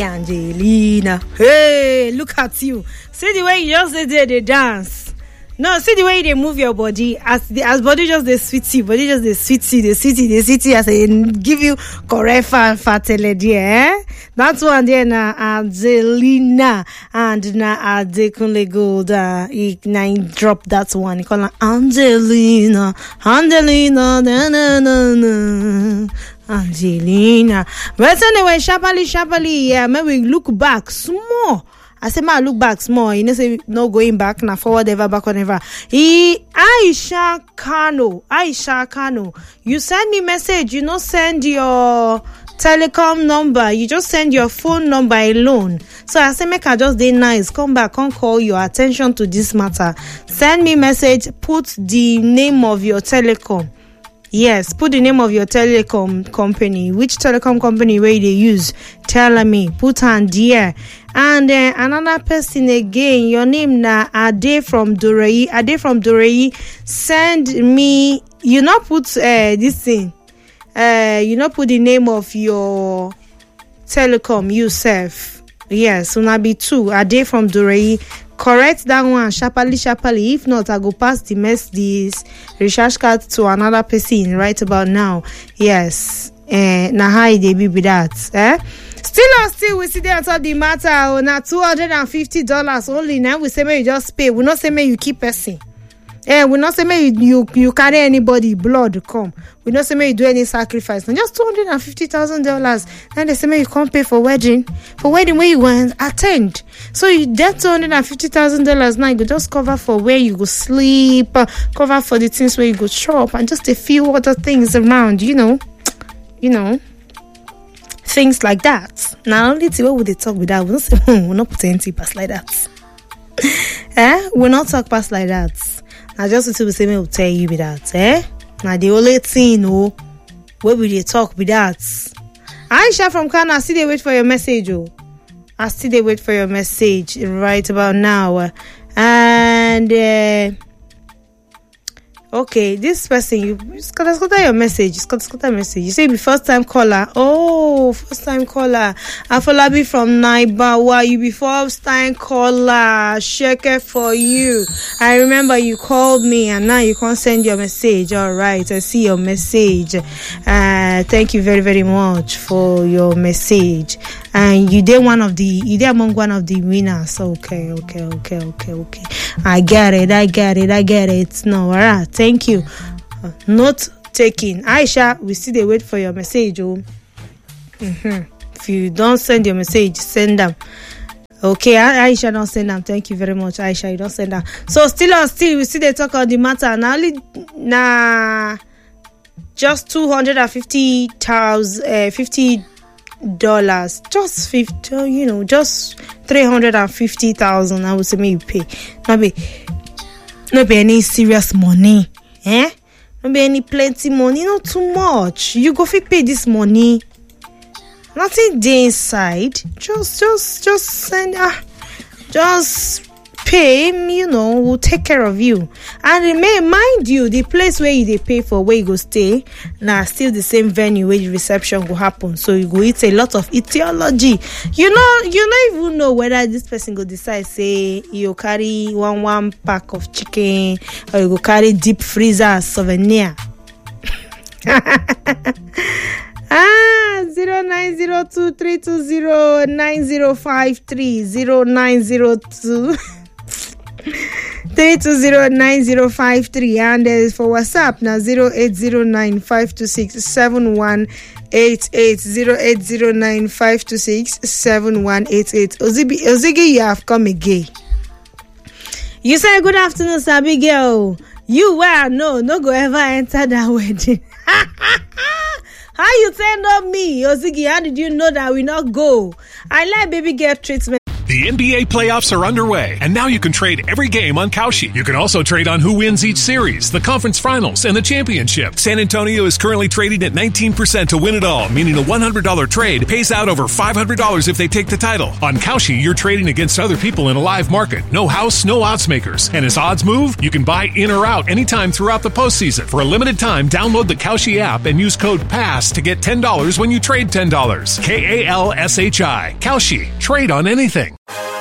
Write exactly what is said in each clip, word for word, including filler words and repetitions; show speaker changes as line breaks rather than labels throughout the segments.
Angelina, hey, look at you. See the way you just did the dance. No, see the way they move your body. As the as body just the sweetie, body just the sweetie, the sweetie, the sweetie. As I give you correct fat fatele there. Eh? That's one there na Angelina and na Adekunle Gold. Uh, he na drop that one. He call her Angelina, Angelina, na na na na. Angelina. But anyway, sharply, sharply, yeah, maybe look back small. I say, ma, look back small. You know, say, no going back, na forward ever, backward ever. He, Aisha Kano, Aisha Kano, you send me message, you know, send your telecom number, you just send your phone number alone. So I say, make her just dey nice, come back, come call your attention to this matter. Send me message, put the name of your telecom. Yes, put the name of your telecom company. Which telecom company where they use? Tell me. Put on there. And uh, another person again. Your name na Ade from Dorei. Ade from Dorei. Send me. You not put uh, this thing. Uh, you not put the name of your telecom yourself. Yes, so now be two. Ade from Dorei. Correct that one, sharply, sharply. If not, I go pass the mess, this recharge card to another person right about now. Yes, eh, now how they be with that, eh? Still and still, we see there on top the matter. Oh, now two hundred and fifty dollars only. Now we say, may you just pay. We not say, may you keep person. Eh, we not say, may you, you you carry anybody blood come. We not say, may you do any sacrifice. And just two hundred and fifty thousand dollars. And they say, may you can't pay for wedding. For wedding where you go and attend. So you that two hundred and fifty thousand dollars now you go just cover for where you go sleep, uh, cover for the things where you go shop, and just a few other things around, you know, you know, things like that. Now only what would they talk with that? We not say hmm, we're not putting anything past like that. Eh? We're not talk past like that. Now just until we say me will tell you with that, eh? Now the only thing, oh, where will they talk with that? Aisha from Kano, I still they wait for your message, oh. I still they wait for your message right about now. And uh, okay, this person, you just gotta scatter your message. Just gotta scatter message. You say be first time caller. Oh, first time caller. Afolabi from Naiba. Why you be first time caller? Check it for you. I remember you called me and now you can't send your message. All right, I see your message. Uh, thank you very very much for your message. And you did one of the you did among one of the winners. Okay, okay, okay, okay, okay. I get it. I get it. I get it. No, all right. Thank you. Uh, not taking. Aisha, we still they wait for your message. Oh. Mm-hmm. If you don't send your message, send them. Okay, Aisha, don't send them. Thank you very much, Aisha. You don't send them. So still on still, we still they talk on the matter. Now, only nah, just two hundred and fifty thousand, uh, fifty dollars. Just fifty. You know, just three hundred and fifty thousand. I would say, me you pay. Maybe. No be any serious money, eh? No be any plenty money, not too much. You go fit pay this money. Nothing dey inside. Just, just, just send. Ah, just pay him. You know, we'll take care of you. And remain, mind you, the place where you they pay for where you go stay, now still the same venue where the reception will happen. So you go eat a lot of etiology. You know, you don't even know whether this person go decide say you carry one one pack of chicken or you go carry deep freezer souvenir. Ah, zero nine zero two three two zero nine zero five three zero nine zero two. three two zero nine zero five three and uh, for WhatsApp now zero eight zero nine five two six seven one eight eight zero eight zero nine five two six seven one eight eight. Ozigi, Ozigi, you have come again. You say good afternoon, Sabi girl. You where no no go ever enter that wedding. How you say not me, Ozigi? How did you know that we not go? I like baby girl treatment.
The N B A playoffs are underway, and now you can trade every game on Kalshi. You can also trade on who wins each series, the conference finals, and the championship. San Antonio is currently trading at nineteen percent to win it all, meaning a one hundred dollars trade pays out over five hundred dollars if they take the title. On Kalshi, you're trading against other people in a live market. No house, no odds makers. And as odds move, you can buy in or out anytime throughout the postseason. For a limited time, download the Kalshi app and use code PASS to get ten dollars when you trade ten dollars. K A L S H I. Kalshi. Trade on anything.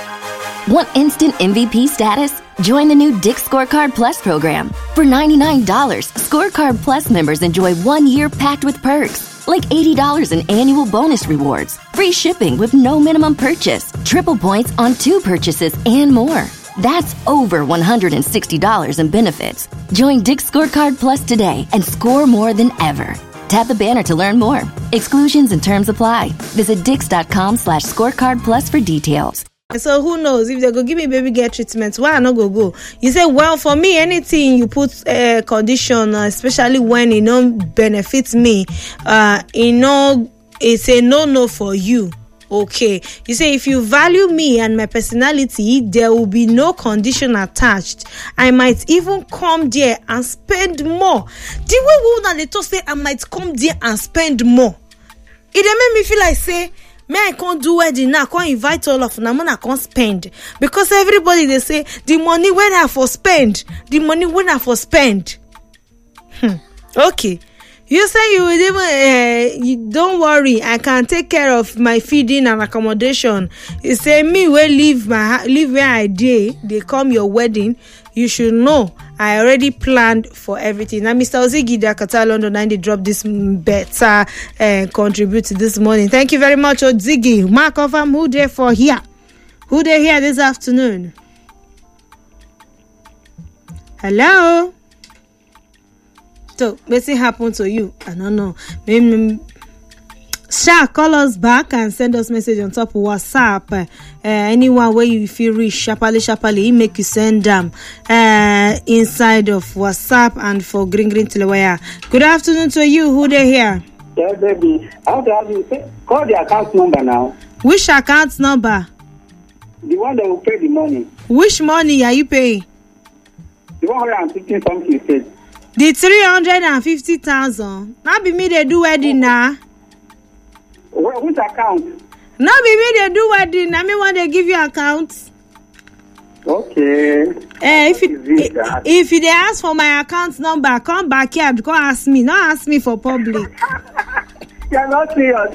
Want instant M V P status? Join the new Dick's Scorecard Plus program. For ninety-nine dollars, Scorecard Plus members enjoy one year packed with perks, like eighty dollars in annual bonus rewards, free shipping with no minimum purchase, triple points on two purchases, and more. That's over one hundred sixty dollars in benefits. Join Dick's Scorecard Plus today and score more than ever. Tap the banner to learn more. Exclusions and terms apply. Visit dix.com slash scorecard plus for details.
So who knows if they go give me baby girl treatment? Why I not go go? You say, well, for me, anything you put a uh, condition, uh, especially when it don't benefit me, uh, you know, it's a no no for you. Okay, you say if you value me and my personality, there will be no condition attached. I might even come there and spend more. The way woman they talk say I might come there and spend more. It make me feel like say. Me, I can't do wedding now. I can't invite all of them. I can't spend. Because everybody, they say, the money when I for spend. The money when I for spend. Hmm. Okay. You say you will even, uh, you, don't worry. I can take care of my feeding and accommodation. You say, me will leave my, leave where I did. They come your wedding. You should know. I already planned for everything. Now, Mister Ozigi Dakata London ninety dropped this better uh, contribute this morning. Thank you very much, Ozigi. Mark of um, who there for here? Who there here this afternoon? Hello? So, what's happened to you? I don't know. Maybe Sha, call us back and send us message on top of WhatsApp. Uh, anyone where you feel rich, sharply, sharply, make you send them uh, inside of WhatsApp and for Green Green Telewire. Good afternoon to you. Who they here?
Yeah, baby. I want to have you call the account number now.
Which account number?
The one that will pay the money.
Which money are you paying?
The one hundred fifty something you said.
The three hundred fifty thousand. Not be me they do wedding now.
Well, which account?
No, be me they do wedding. I mean, when they give you accounts.
Okay.
Eh, if it, if, if they ask for my account number, come back here. Go ask me. Not ask me for public.
You're not serious.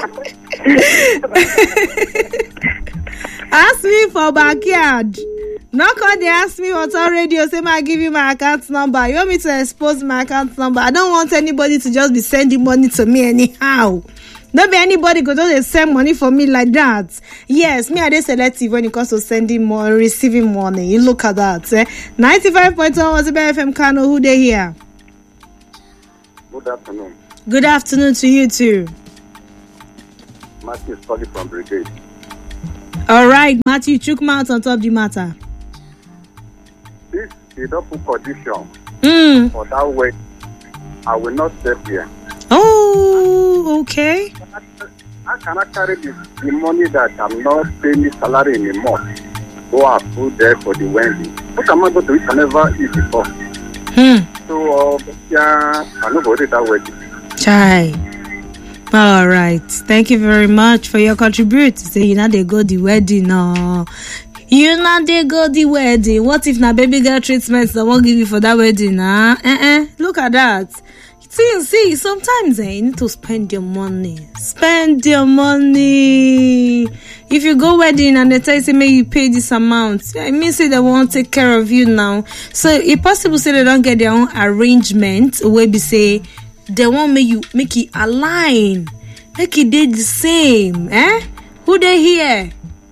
Ask me for backyard. Not call they ask me what's on radio. Say, I give you my account number. You want me to expose my account number? I don't want anybody to just be sending money to me anyhow. Don't be anybody go just send money for me like that. Yes, me I dey selective when it comes to sending more, receiving money. You look at that. Eh? ninety-five point one was the F M Kano. Who they here?
Good afternoon.
Good afternoon to you too.
Matthew is calling from Brigade.
All right, Matthew, chook mouth on top of the matter.
This is not condition
Mm.
for that way. I will not stay here.
Oh, okay.
How can I carry the, the money that I'm not paying me salary in a month? Go and put there for the wedding. What am I going to eat? I never eat before.
Hmm.
So, uh, yeah, I'm not going to that wedding.
Chai. All right. Thank you very much for your contribution. Say, you know, they go the wedding. No. You know, they go the wedding. What if na baby girl treatments that won't give you for that wedding? Huh? Uh-uh. Look at that. See, see, sometimes eh, you need to spend your money. Spend your money. If you go wedding and they tell you, say, may you pay this amount, I mean, say they won't take care of you now. So, if possible, say they don't get their own arrangement, where be say, they won't make you, make it align. Make it did the same, eh? Who they here?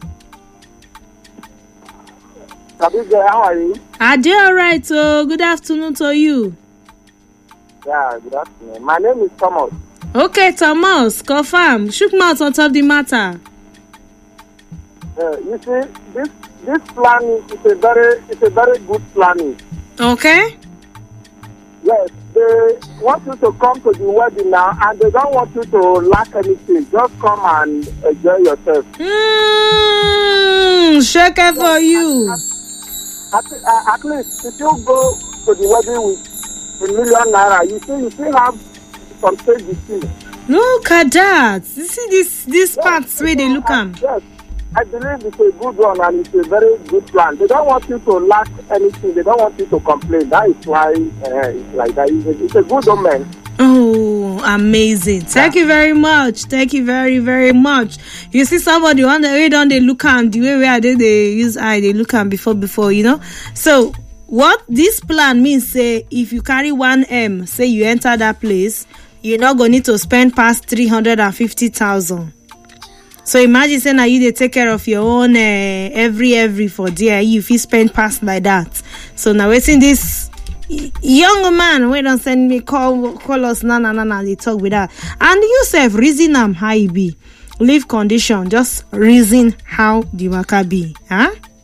Kabige, how are you?
Are they alright? So, good afternoon to you.
Yeah, good afternoon. My name is Thomas.
Okay, Thomas, confirm. Shook mouth on top of the matter.
Uh, you see, this this planning is a very it's a very good planning.
Okay.
Yes, they want you to come to the wedding now, and they don't want you to lack anything. Just come and enjoy yourself.
Mm. shake it for you.
At, at, uh, at least if you go to the wedding with a million naira, you see, you still have some stage to see.
Look at that. You see this this yes, parts where they look at.
Yes, I believe it's a good one and it's a very good plan. They don't want you to lack anything. They don't want you to complain. That is why uh, it's like that. It's a, it's a good omen.
Oh, amazing. Thank yeah. you very much. Thank you very, very much. You see somebody on the way down, they look at the way where they, they use eye, they look at before, before, you know. So what this plan means, say, if you carry one M, say you enter that place, you're not going to need to spend past three hundred fifty thousand. So imagine saying that you they take care of your own uh, every, every for there, if you spend past like that. So now we're seeing this young man, we don't send me call call us na na na na they talk with that. And you say reason am how it be. Leave condition, just reason how the waka be. Huh?